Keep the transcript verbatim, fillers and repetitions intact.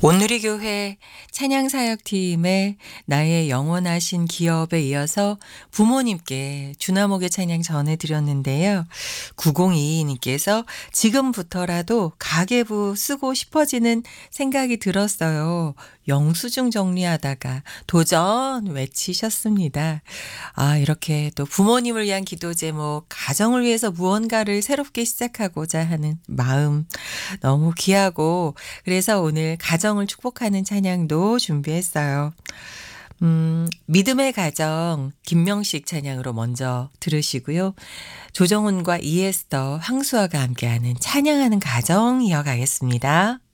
온누리 교회 찬양사역팀의 나의 영원하신 기업에 이어서 부모님께 주나목의 찬양 전해드렸는데요. 구공이이 님께서 지금부터라도 가계부 쓰고 싶어지는 생각이 들었어요. 영수증 정리하다가 도전 외치셨습니다. 아, 이렇게 또 부모님을 위한 기도 제목, 가정을 위해서 무언가를 새롭게 시작하고자 하는 마음 너무 귀하고, 그래서 오늘 가정을 축복하는 찬양도 준비했어요. 음, 믿음의 가정 김명식 찬양으로 먼저 들으시고요. 조정훈과 이에스더 황수아가 함께하는 찬양하는 가정 이어가겠습니다.